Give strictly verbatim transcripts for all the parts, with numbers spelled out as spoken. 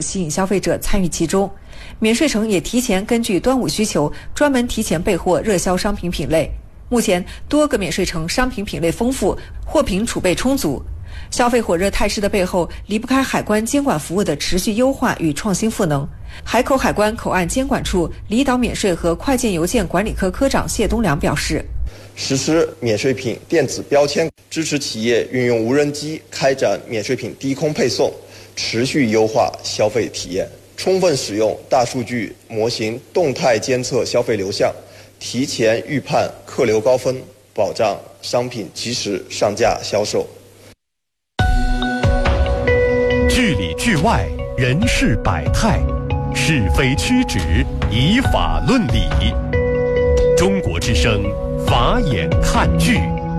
吸引消费者参与其中。免税城也提前根据端午需求，专门提前备货热销商品品类。目前多个免税城商品品类丰富，货品储备充足。消费火热态势的背后，离不开海关监管服务的持续优化与创新赋能。海口海关口岸监管处离岛免税和快件邮件管理科科长谢东良表示， 实施免税品电子标签，支持企业运用无人机开展免税品低空配送，持续优化消费体验，充分使用大数据模型动态监测消费流向，提前预判客流高峰，保障商品及时上架销售。 剧里剧外，人事百态，是非曲直，以法论理。中国之声，法眼看剧。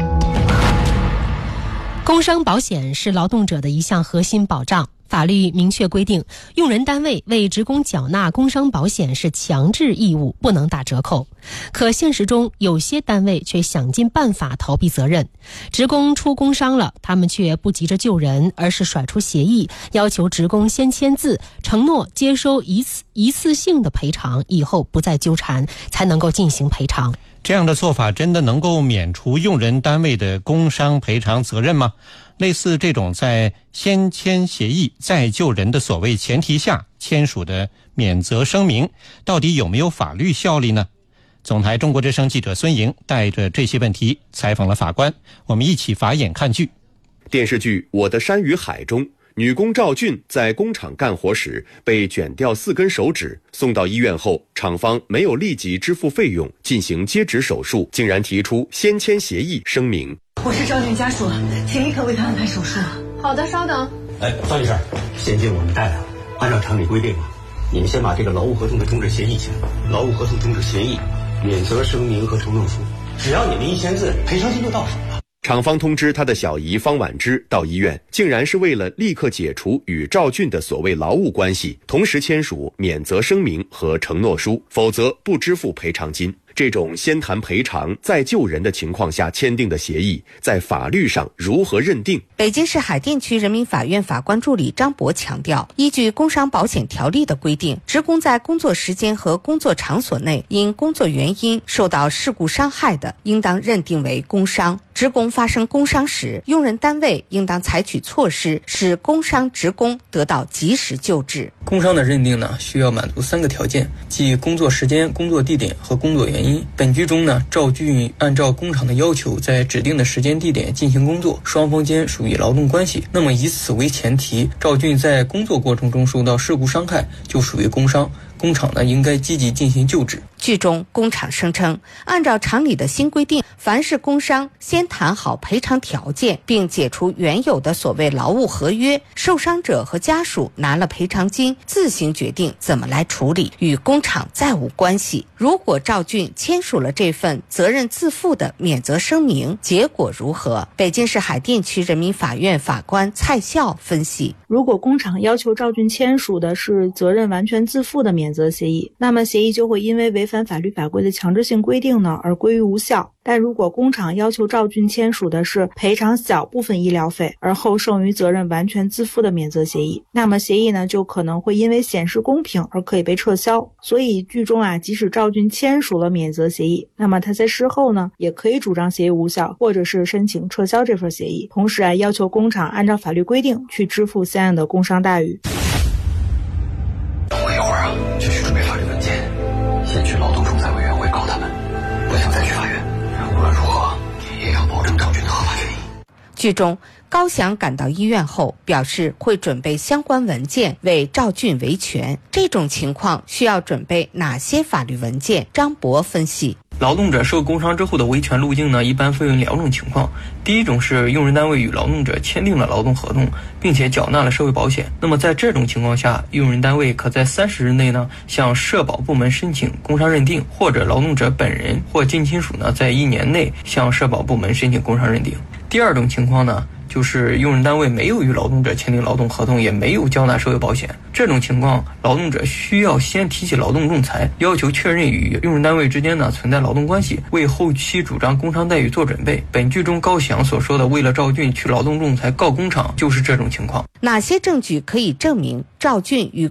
工伤保险是劳动者的一项核心保障。法律明确规定，用人单位为职工缴纳工伤保险是强制义务，不能打折扣。可现实中，有些单位却想尽办法逃避责任。职工出工伤了，他们却不急着救人，而是甩出协议，要求职工先签字，承诺接收一次一次性的赔偿，以后不再纠缠，才能够进行赔偿。 这样的做法真的能够免除用人单位的工伤赔偿责任吗？类似这种在先签协议再救人的所谓前提下签署的免责声明，到底有没有法律效力呢？总台中国之声记者孙莹带着这些问题采访了法官，我们一起法眼看剧。 电视剧《我的山与海》中，女工赵俊在工厂干活时被卷掉四根手指，送到医院后，厂方没有立即支付费用进行接指手术，竟然提出先签协议声明。 我是赵俊家属，请立刻为他安排手术。 好的，稍等。 哎，方医生，先进我们带来，按照常理规定，你们先把这个劳务合同的终止协议签，劳务合同终止协议、免责声明和承诺书，只要你们一签字，赔偿金就到手了。 厂方通知他的小姨方婉芝到医院，竟然是为了立刻解除与赵俊的所谓劳务关系，同时签署免责声明和承诺书，否则不支付赔偿金。这种先谈赔偿再救人的情况下签订的协议，在法律上如何认定？ 北京市海淀区人民法院法官助理张博强调，依据工伤保险条例的规定，职工在工作时间和工作场所内因工作原因受到事故伤害的，应当认定为工伤。职工发生工伤时，用人单位应当采取措施，使工伤职工得到及时救治。 工伤的认定呢，需要满足三个条件，即工作时间、工作地点和工作原因。本剧中呢，赵俊按照工厂的要求，在指定的时间地点进行工作，双方间属于劳动关系。那么以此为前提，赵俊在工作过程中受到事故伤害，就属于工伤。工厂呢，应该积极进行救治。 剧中工厂声称，按照厂里的新规定，凡是工伤，先谈好赔偿条件，并解除原有的所谓劳务合约，受伤者和家属拿了赔偿金，自行决定怎么来处理，与工厂再无关系。如果赵俊签署了这份责任自负的免责声明，结果如何？北京市海淀区人民法院法官蔡笑分析， 如果工厂要求赵俊签署的是责任完全自负的免责协议，那么协议就会因为违反法律法规的强制性规定呢而归于无效。但如果工厂要求赵俊签署的是赔偿小部分医疗费而后剩余责任完全自负的免责协议，那么协议呢就可能会因为显示公平而可以被撤销。所以剧中啊，即使赵俊签署了免责协议，那么他在事后呢也可以主张协议无效，或者是申请撤销这份协议，同时啊要求工厂按照法律规定去支付相应的工伤待遇。 等我一会儿啊，继续准备法律文件，先去劳动仲裁委员会告他们，不想再去法院。无论如何，也要保证赵俊的合法权益。 剧中高翔赶到医院后表示会准备相关文件为赵俊维权，这种情况需要准备哪些法律文件？张博分析， 劳动者受工伤之后的维权路径呢，一般分为两种情况。第一种是用人单位与劳动者签订了劳动合同，并且缴纳了社会保险。那么在这种情况下，用人单位可在三十日内呢，向社保部门申请工伤认定，或者劳动者本人或近亲属呢，在一年内向社保部门申请工伤认定。第二种情况呢，就是用人单位没有与劳动者签订劳动合同，也没有交纳社会保险。这种情况，劳动者需要先提起劳动仲裁，要求确认与用人单位之间呢存在劳动关系，为后期主张工伤待遇做准备。本剧中高翔所说的为了赵俊去劳动仲裁告工厂，就是这种情况。 哪些证据可以证明赵俊与